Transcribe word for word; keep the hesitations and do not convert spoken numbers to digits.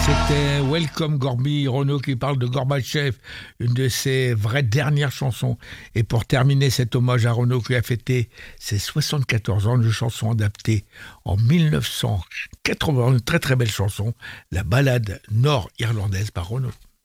C'était Welcome Gorby, Renaud qui parle de Gorbatchev, une de ses vraies dernières chansons. Et pour terminer cet hommage à Renaud qui a fêté ses soixante-quatorze ans, une chanson adaptée en mille neuf cent quatre-vingts, une très très belle chanson, la ballade nord-irlandaise par Renaud.